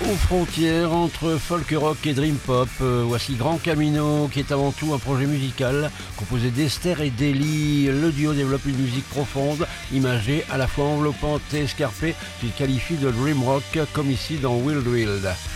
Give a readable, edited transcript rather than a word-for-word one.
Aux frontières entre folk rock et dream pop, voici Grand Camino, qui est avant tout un projet musical composé d'Esther et d'Eli. Le duo développe une musique profonde, imagée, à la fois enveloppante et escarpée, qu'il qualifie de dream rock, comme ici dans Wild Wild.